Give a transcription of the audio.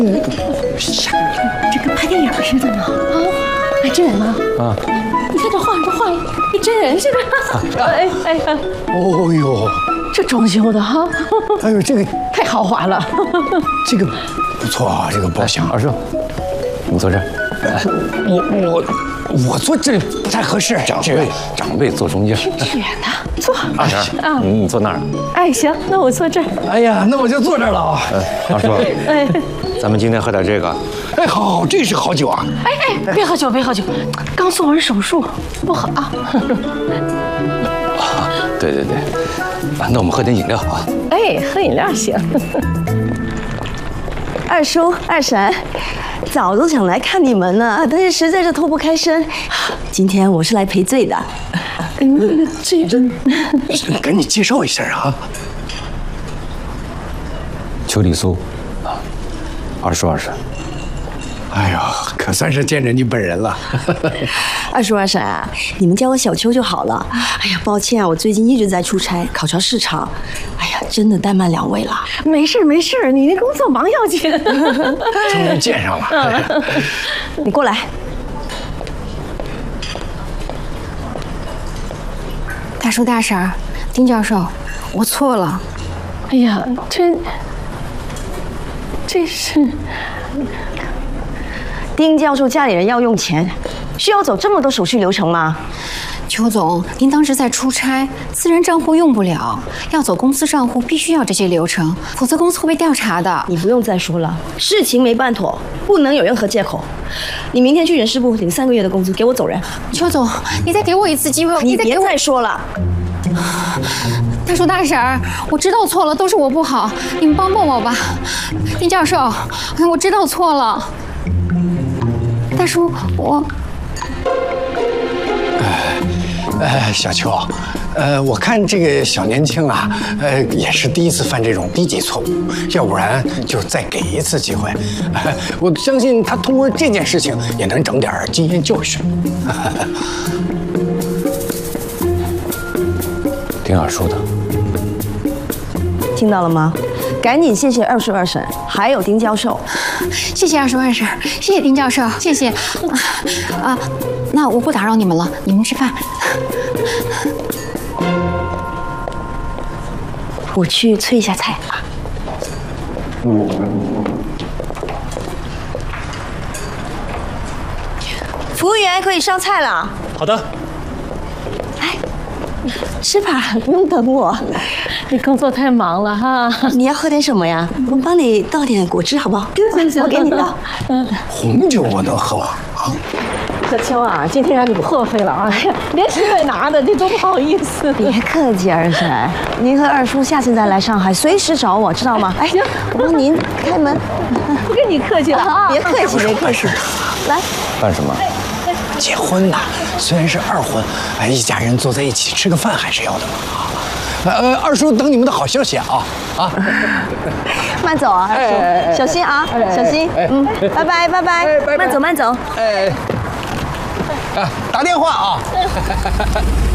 这跟拍电影似的呢。啊，哎，真人呢？啊，你看这画跟真人似的。哎， 哦呦， 这装修的哈， 哎呦，这个太豪华了。 这个不错啊，这个包厢。 二叔，你坐这儿。 我坐这不太合适， 长辈坐中间。 远的，坐。 二婶，你坐那儿。 哎，行，那我坐这儿。 哎呀，那我就坐这儿了啊。 二叔， 哎， 咱们今天喝点这个。 哎，好，这是好酒啊。 哎，别喝酒，刚做完手术，不好啊。 对，那我们喝点饮料啊。 哎，喝饮料行。 二叔、二婶，早都想来看你们了，但是实在是脱不开身。今天我是来赔罪的。 这赶紧介绍一下啊。 邱丽苏，二叔二婶。 哎呀，可算是见着你本人了。 二叔、二婶啊，你们叫我小邱就好了。哎呀，抱歉啊，我最近一直在出差考察市场。哎呀，真的怠慢两位了。 没事，你那工作忙要紧。 终于见上了。 你过来。 大叔、大婶、丁教授，我错了。 哎呀，这是丁教授家里人要用钱，需要走这么多手续流程吗？ 邱总，您当时在出差，私人账户用不了，要走公司账户必须要这些流程，否则公司会被调查的。 你不用再说了，事情没办妥，不能有任何借口。你明天去人事部领3个月的工资，给我走人。 邱总，你再给我一次机会， 你别再说了。 大叔、大婶，我知道错了，都是我不好，你们帮帮我吧。丁教授，我知道错了。大叔，我。 小邱，我看这个小年轻啊，也是第一次犯这种低级错误，要不然就再给一次机会。我相信他通过这件事情也能整点经验教训。 丁二叔的， 听到了吗？赶紧谢谢二叔、二婶，还有丁教授。 谢谢二叔、二婶，谢谢丁教授，谢谢。那我不打扰你们了，你们吃饭。 我去催一下菜啊。服务员可以上菜了。 好的。 来，吃吧，不用等我。 你工作太忙了哈。 你要喝点什么呀？我帮你倒点果汁好不好？ 行， 我给你倒。 红酒我能喝啊。 小邱啊，今天让你破费了啊！哎呀，连水也拿的，这多不好意思。 别客气，二婶，您和二叔下次再来上海，随时找我，知道吗？哎，行，我帮您开门。 不跟你客气了啊！ 别客气，别客气。来， 干什么？ 结婚呐，虽然是2婚，一家人坐在一起吃个饭还是要的嘛。二叔等你们的好消息啊！ 慢走啊，二叔，小心啊，小心。拜拜，拜拜，慢走，慢走。 打电话啊。